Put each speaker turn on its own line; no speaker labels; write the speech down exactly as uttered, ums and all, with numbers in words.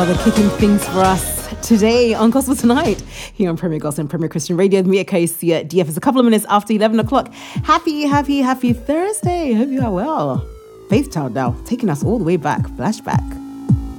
They're kicking things for us today on Gospel Tonight here on Premier Gospel and Premier Christian Radio. Me at K C at D F. It's a couple of minutes after eleven o'clock. Happy, happy, happy Thursday. Hope you are well. Faith Child now, taking us all the way back. Flashback.